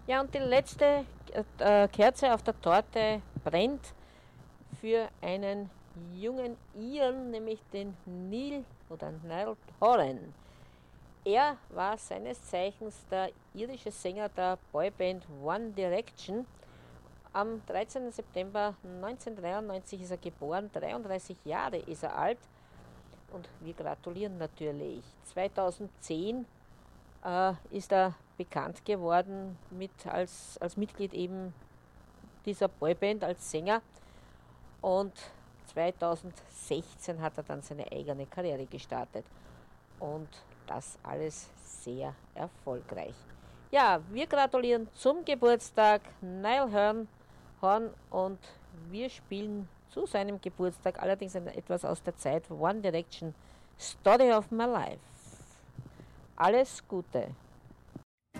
Ja, und die letzte Kerze auf der Torte brennt für einen jungen Iren, nämlich den Niall Horan. Er war seines Zeichens der irische Sänger der Boyband One Direction. Am 13. September 1993 ist er geboren, 33 Jahre ist er alt und wir gratulieren natürlich. 2010 ist er bekannt geworden als Mitglied eben dieser Boyband, als Sänger, und 2016 hat er dann seine eigene Karriere gestartet und das alles sehr erfolgreich. Ja, wir gratulieren zum Geburtstag Niall Horn und wir spielen zu seinem Geburtstag allerdings etwas aus der Zeit One Direction, Story of My Life. Alles Gute!